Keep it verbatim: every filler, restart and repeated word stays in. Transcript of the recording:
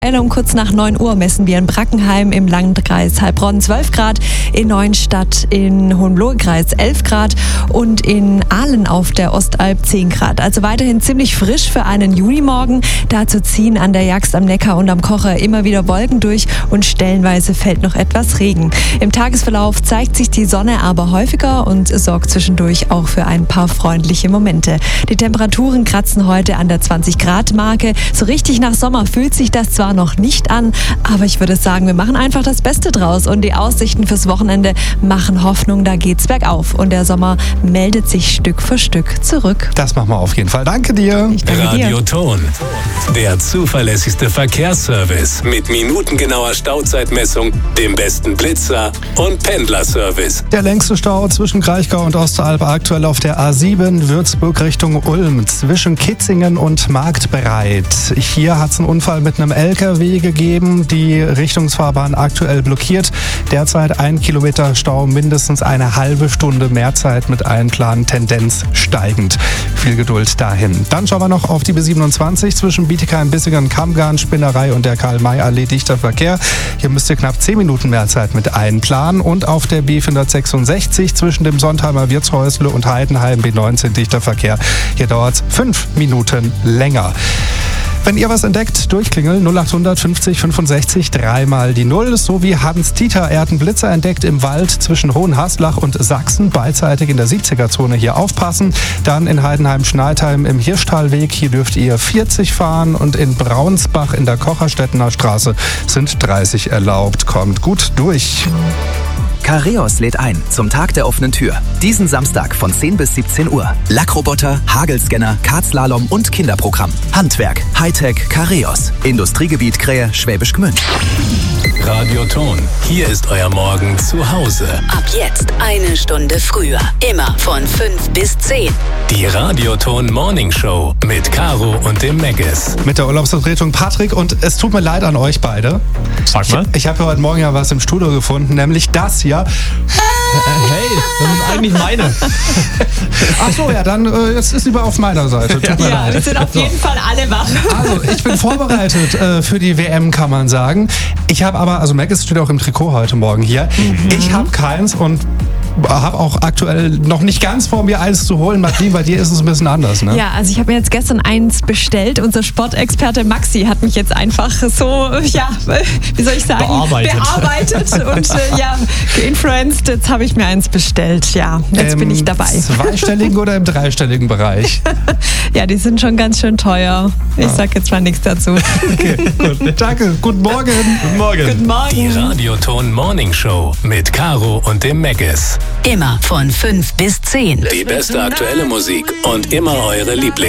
Um kurz nach neun Uhr messen wir in Brackenheim im Landkreis Heilbronn zwölf Grad, in Neuenstadt in Hohenlohe-Kreis elf Grad und in Aalen auf der Ostalb zehn Grad. Also weiterhin ziemlich frisch für einen Junimorgen. Dazu ziehen an der Jagst am Neckar und am Kocher immer wieder Wolken durch und stellenweise fällt noch etwas Regen. Im Tagesverlauf zeigt sich die Sonne aber häufiger und sorgt zwischendurch auch für ein paar freundliche Momente. Die Temperaturen kratzen heute an der zwanzig Grad Marke. So richtig nach Sommer fühlt sich das zwar noch nicht an, aber ich würde sagen, wir machen einfach das Beste draus und die Aussichten fürs Wochenende machen Hoffnung, da geht's bergauf und der Sommer meldet sich Stück für Stück zurück. Das machen wir auf jeden Fall. Danke dir. Ich danke Radio dir. Ton, der zuverlässigste Verkehrsservice mit minutengenauer Stauzeitmessung, dem besten Blitzer und Pendlerservice. Der längste Stau zwischen Kraichgau und Ostalb aktuell auf der A sieben Würzburg Richtung Ulm zwischen Kitzingen und Marktbreit. Hier hat es einen Unfall mit einem L K W gegeben, die Richtungsfahrbahn aktuell blockiert. Derzeit ein Kilometer Stau, mindestens eine halbe Stunde Mehrzeit mit Einplan, Tendenz steigend. Viel Geduld dahin. Dann schauen wir noch auf die B siebenundzwanzig zwischen Bietigheim, Bissingen, Kammgarn, Spinnerei und der Karl-May-Allee dichter Verkehr. Hier müsst ihr knapp zehn Minuten Mehrzeit mit einplanen. Und auf der B vierhundertsechsundsechzig zwischen dem Sontheimer Wirtshäusle und Heidenheim B neunzehn dichter Verkehr. Hier dauert es fünf Minuten länger. Wenn ihr was entdeckt, durchklingeln null achthundert fünfzig fünfundsechzig dreimal die Null. So wie Hans-Dieter, er hat einen Blitzer entdeckt im Wald zwischen Hohenhaslach und Sachsen, beidseitig in der siebziger-Zone. Hier aufpassen. Dann in Heidenheim-Schneidheim im Hirschtalweg, hier dürft ihr vierzig fahren und in Braunsbach in der Kocherstedtener Straße sind dreißig erlaubt. Kommt gut durch. Careos lädt ein zum Tag der offenen Tür. Diesen Samstag von zehn bis siebzehn Uhr. Lackroboter, Hagelscanner, Kartslalom und Kinderprogramm. Handwerk, Hightech, Careos. Industriegebiet Krähe, Schwäbisch Gmünd. Radio Ton, hier ist euer Morgen zu Hause. Ab jetzt eine Stunde früher. Immer von fünf bis zehn. Die Radio Ton Morning Show mit Caro und dem Megas. Mit der Urlaubsvertretung Patrick und es tut mir leid an euch beide. Sag mal. Ich, ich habe ja heute Morgen ja was im Studio gefunden, nämlich das hier. Hey, das ist eigentlich meine. Ach so, ja, dann äh, jetzt ist lieber auf meiner Seite. Tut mir Ja, leid. wir sind auf jeden Fall alle wach. Also, ich bin vorbereitet äh, für die W M, kann man sagen. Ich habe aber, also Mac steht auch im Trikot heute Morgen hier. Mhm. Ich habe keins und habe auch aktuell noch nicht ganz vor mir eins zu holen. Martin, bei dir ist es ein bisschen anders, ne? Ja, also ich habe mir jetzt gestern eins bestellt. Unser Sportexperte Maxi hat mich jetzt einfach so, ja, wie soll ich sagen, Bearbeitet. bearbeitet und äh, ja, geinfluenced. Jetzt habe ich mir eins bestellt. Ja, jetzt Im bin ich dabei. zweistelligen oder im dreistelligen Bereich? Ja, die sind schon ganz schön teuer. Ich sag jetzt mal nichts dazu. Okay, gut. Danke. Guten Morgen. Guten Morgen. Guten Morgen. Die Radio Ton Morning Show mit Caro und dem Megas. Immer von fünf bis zehn. Die beste aktuelle Musik und immer eure Lieblings.